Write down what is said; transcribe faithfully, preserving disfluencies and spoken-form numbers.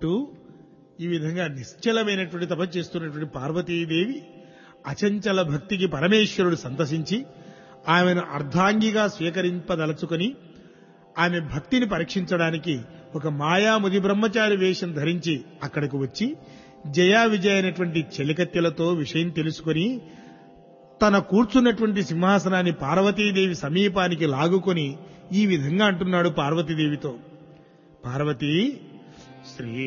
అంటూ ఈ విధంగా నిశ్చలమైనటువంటి తపస్సు చేస్తున్నటువంటి పార్వతీదేవి అచంచల భక్తికి పరమేశ్వరుడు సంతసించి ఆమెను అర్ధాంగిగా స్వీకరింపదలుచుకొని ఆమె భక్తిని పరీక్షించడానికి ఒక మాయాముది బ్రహ్మచారి వేషం ధరించి అక్కడికి వచ్చి జయా విజయ అయినటువంటి చెలికత్తెలతో విషయం తెలుసుకొని తన కూర్చున్నటువంటి సింహాసనాన్ని పార్వతీదేవి సమీపానికి లాగుకొని ఈ విధంగా అంటున్నాడు పార్వతీదేవితో, పార్వతీ శ్రీ